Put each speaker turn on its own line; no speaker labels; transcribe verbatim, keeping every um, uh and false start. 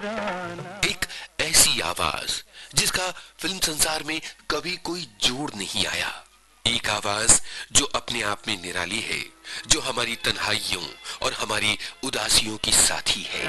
एक ऐसी आवाज जिसका फिल्म संसार में कभी कोई जोड़ नहीं आया। एक आवाज जो अपने आप में निराली है, जो हमारी तन्हाइयों और हमारी उदासियों की साथी है।